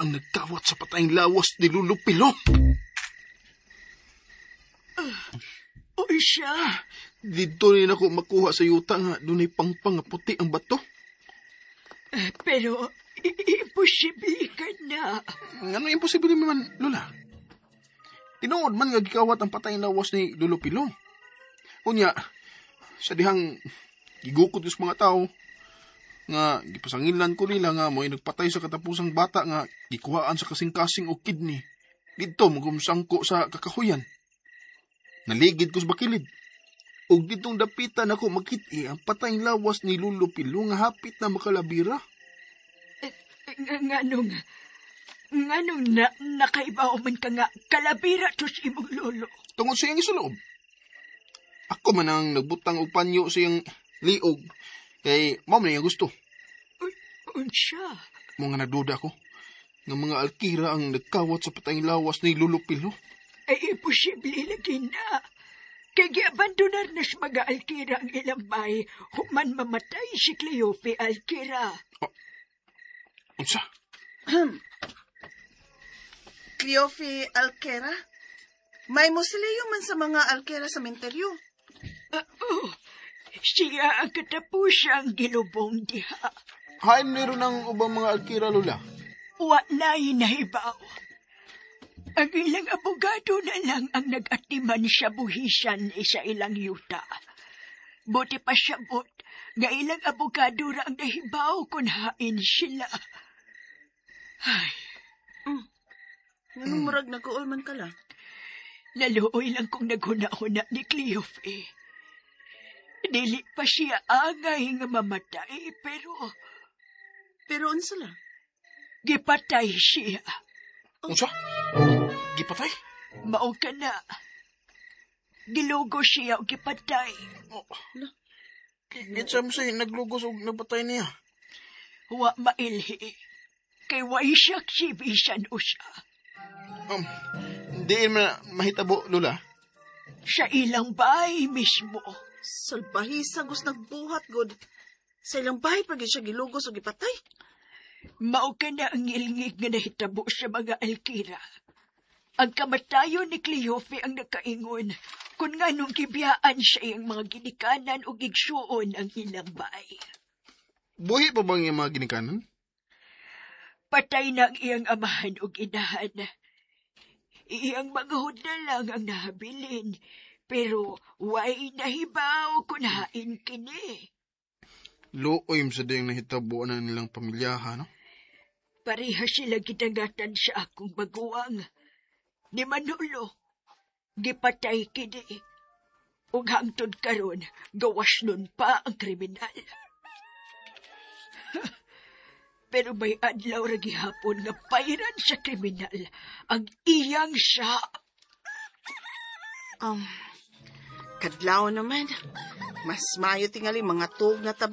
ang nagkawat sa patayng lawas ni Lulupilo. Uy siya. Dito rin ako makuha sa yuta nga dunay pangpang nga puti ang bato. Pero imposible ka na. Ano imposible man, Lola? Tinuod man nga gikawat ang patayng lawas ni Lulupilo. Unya, sa dihang gigukod sa mga tao, nga gipasangilan ko nila nga mo'y nagpatay sa katapusang bata nga gikuhaan sa kasing-kasing o kidney. Dito magumsangko sa kakahuyan. Naligid ko sa bakilid. Ug ditong dapitan ako makiti ang patayng lawas ni Lulupilo nga hapit na makalabira. Nganong nakaibaw man ka nga kalabira to si imong lolo. Tungod sa iyang isuloob. Ako man ang nagbutang og panyo sa iyang liog. Kay mao man iyang gusto. Unsya? Mga naduda ko nga mga alkira ang nagkawat sa patayng lawas ni Lulupilo. Ay imposible lagi na. Kaya giabandonar na sa mga alkira ang ilang bahay human mamatay si Cleofe Alkira. Unsa? Cleofe Alkira? May musilyo man sa mga Alkira sa menteryo. Siya ang katapusang gilubong diha. Hain meron ng ubang mga alkira, Lola. Walay nahibaw. Ang ilang abogado na lang ang nag-atiman sa buhisan sa ilang yuta. Buti pa siya nga ilang abogado ra ang nahibaw kung hain sila. Ay. Anong murag nag-uol man ka lang? Naluoy lang kong naghuna-huna ni Cleofe. Dili pa siya angay nga mamatay, pero Pero unsa lang? gipatay siya. Unsa? Gipatay? Mao ka na. Gilugo siya o gipatay. Gitsa mo sa'yo, naglugos o napatay niya. Wa mailhi. Kay wa siya sibisan usa. Di mahitabo, Lola. Sa ilang bahay mismo. Salbahisa gus nagbuhat, God. Sa ilang bahay pag siya gilugos o gipatay. Mao ka na ang ilingig nga nahitabo sa mga alkira. Ang kamatayon ni Cleofe ang nakaingon kung nga nung gibiyaan sa iyang mga ginikanan o gigsuon ang ilang bahay. Buhi pa bang yung mga ginikanan? Patay na ang iyang amahan o inahan. Iyang mga hudna lang ang nahabilin, pero way nahibaw kung hain kini. Looy sa dayang nahitabo na nilang pamilyahan, no? Pareha sila gidangatan sa akong baguang. Ni Manolo, gipatay kini. Ug hangtod karon, gawas nun pa ang kriminal. Pero may adlaw ra gihapon nga pairan sa kriminal ang iyang sa... Kadlaw naman. Mas maayo tingali mga tug na